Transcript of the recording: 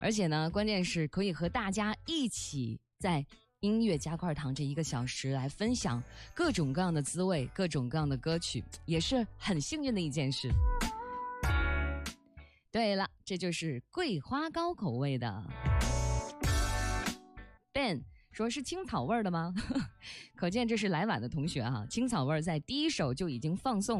而且呢，关键是可以和大家一起在音乐加块糖这1个小时来分享各种各样的滋味，各种各样的歌曲，也是很幸运的一件事。对了，这就是桂花糕口味的。Ben 说是青草味的吗？可见这是来晚的同学哈，青草味在第一首就已经放送